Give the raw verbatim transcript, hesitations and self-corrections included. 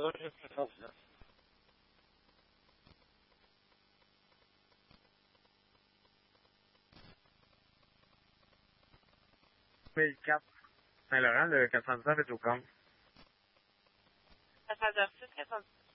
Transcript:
deux, j'ai soixante-dix-neuf. mille quatre. Saint-Laurent, le quatre cent dix-neuf est au compte. quatre cent six, quatre cent dix.